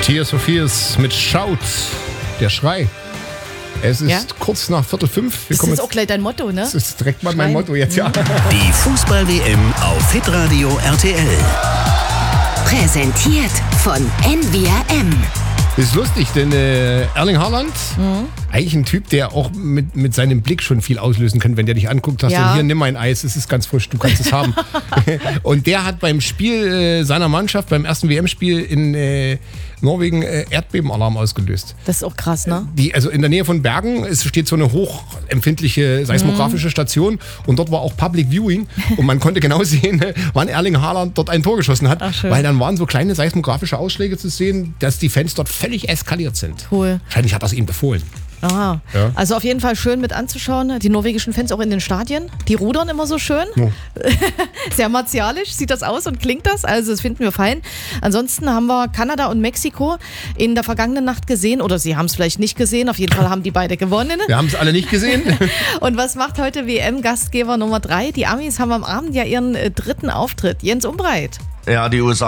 Tears for Fears mit Shout, der Schrei. Es ist kurz nach 4:45. Das ist auch gleich dein Motto, ne? Das ist direkt mal mein Motto jetzt, ja. Die Fußball-WM auf Hitradio RTL. Präsentiert von NWRM. Ist lustig, denn Erling Haaland, eigentlich ein Typ, der auch mit seinem Blick schon viel auslösen kann, wenn der dich anguckt, hast du hier, nimm mein Eis, es ist ganz frisch, du kannst es haben. Und der hat beim Spiel seiner Mannschaft, beim ersten WM-Spiel in Norwegen Erdbebenalarm ausgelöst. Das ist auch krass, ne? Also in der Nähe von Bergen steht so eine hochempfindliche seismografische Station und dort war auch Public Viewing und man konnte genau sehen, wann Erling Haaland dort ein Tor geschossen hat, weil dann waren so kleine seismografische Ausschläge zu sehen, dass die Fans dort völlig eskaliert sind. Cool. Wahrscheinlich hat das ihm befohlen. Aha. Ja. Also auf jeden Fall schön mit anzuschauen. Die norwegischen Fans auch in den Stadien. Die rudern immer so schön. Ja. Sehr martialisch sieht das aus und klingt das. Also das finden wir fein. Ansonsten haben wir Kanada und Mexiko in der vergangenen Nacht gesehen. Oder sie haben es vielleicht nicht gesehen. Auf jeden Fall haben die beide gewonnen. Wir haben es alle nicht gesehen. Und was macht heute WM-Gastgeber Nummer 3? Die Amis haben am Abend ja ihren dritten Auftritt. Jens Umbreit. Ja, die USA